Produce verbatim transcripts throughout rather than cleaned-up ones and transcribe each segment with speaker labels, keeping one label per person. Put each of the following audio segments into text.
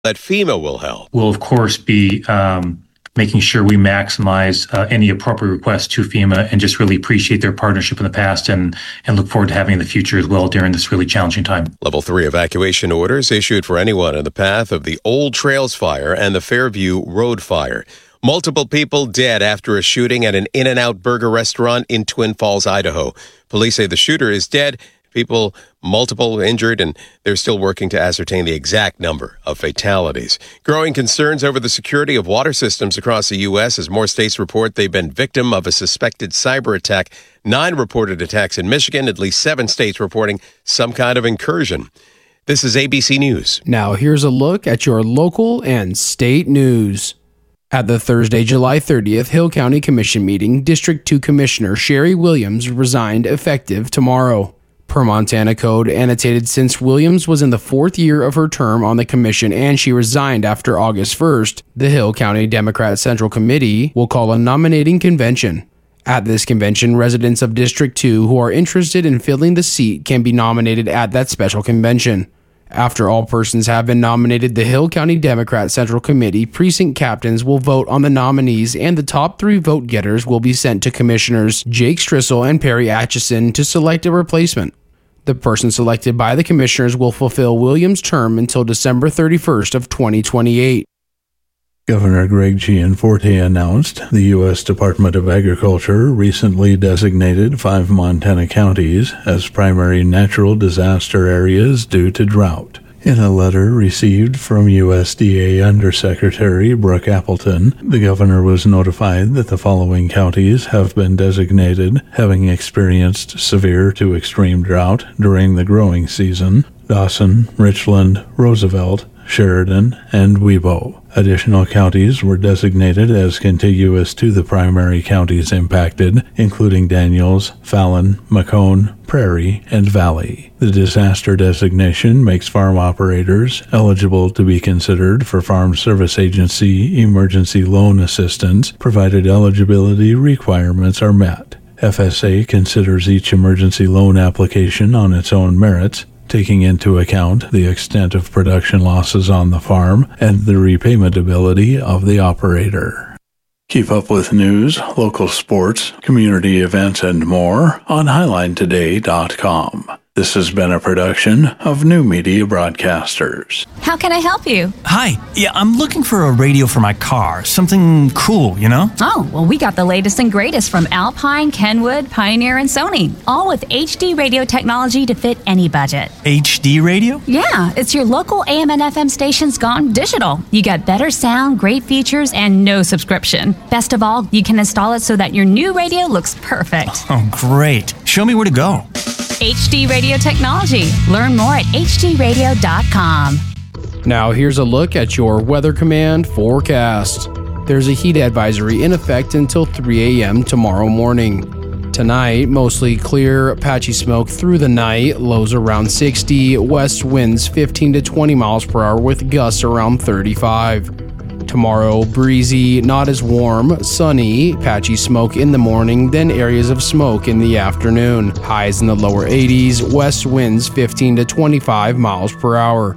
Speaker 1: that FEMA will help.
Speaker 2: We'll, of course, be um, making sure we maximize uh, any appropriate requests to FEMA and just really appreciate their partnership in the past and, and look forward to having in the future as well during this really challenging time.
Speaker 1: Level three evacuation orders issued for anyone in the path of the Old Trails fire and the Fairview Road fire. Multiple people dead after a shooting at an In-N-Out burger restaurant in Twin Falls, Idaho. Police say the shooter is dead. People, multiple injured, and they're still working to ascertain the exact number of fatalities. Growing concerns over the security of water systems across the U S as more states report they've been victim of a suspected cyber attack. Nine reported attacks in Michigan, at least seven states reporting some kind of incursion. This is A B C News.
Speaker 3: Now here's a look at your local and state news. At the Thursday, July thirtieth Hill County Commission meeting, District two Commissioner Sherry Williams resigned effective tomorrow. Per Montana Code, annotated since Williams was in the fourth year of her term on the commission and she resigned after August first, the Hill County Democrat Central Committee will call a nominating convention. At this convention, residents of District two who are interested in filling the seat can be nominated at that special convention. After all persons have been nominated, the Hill County Democrat Central Committee precinct captains will vote on the nominees and the top three vote getters will be sent to Commissioners Jake Strissel and Perry Atchison to select a replacement. The person selected by the commissioners will fulfill Williams' term until December thirty-first of twenty twenty-eight.
Speaker 4: Governor Greg Gianforte announced the U S Department of Agriculture recently designated five Montana counties as primary natural disaster areas due to drought. In a letter received from U S D A Undersecretary Brooke Appleton, the governor was notified that the following counties have been designated having experienced severe to extreme drought during the growing season: Dawson, Richland, Roosevelt, Sheridan, and Webo. Additional counties were designated as contiguous to the primary counties impacted, including Daniels, Fallon, Macomb, Prairie, and Valley. The disaster designation makes farm operators eligible to be considered for Farm Service Agency emergency loan assistance, provided eligibility requirements are met. F S A considers each emergency loan application on its own merits, taking into account the extent of production losses on the farm and the repayment ability of the operator. Keep up with news, local sports, community events, and more on highline today dot com. This has been a production of New Media Broadcasters.
Speaker 5: How can I help you?
Speaker 6: Hi. Yeah, I'm looking for a radio for my car. Something cool, you know?
Speaker 5: Oh, well, we got the latest and greatest from Alpine, Kenwood, Pioneer, and Sony. All with H D radio technology to fit any budget.
Speaker 6: H D radio?
Speaker 5: Yeah, it's your local A M and F M stations gone digital. You got better sound, great features, and no subscription. Best of all, you can install it so that your new radio looks perfect.
Speaker 6: Oh, great. Show me where to go.
Speaker 5: H D Radio Technology. Learn more at H D radio dot com.
Speaker 3: Now here's a look at your Weather Command forecast. There's a heat advisory in effect until three a.m. tomorrow morning. Tonight, mostly clear, patchy smoke through the night, lows around sixty, west winds fifteen to twenty miles per hour with gusts around thirty-five. Tomorrow, breezy, not as warm, sunny, patchy smoke in the morning, then areas of smoke in the afternoon. Highs in the lower eighties, west winds fifteen to twenty-five miles per hour.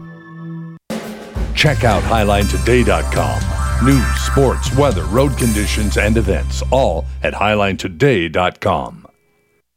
Speaker 7: Check out highline today dot com. News, sports, weather, road conditions, and events, all at highline today dot com.